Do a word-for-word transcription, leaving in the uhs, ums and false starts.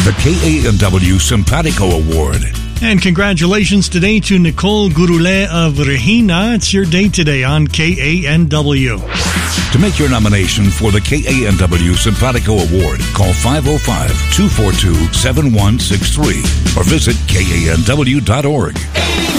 the K A N W Simpatico Award. And congratulations today to Nicole Gurule of Regina. It's your day today on K A N W. To make your nomination for the K A N W Simpatico Award, call five oh five, two four two, seven one six three or visit K A N W dot org.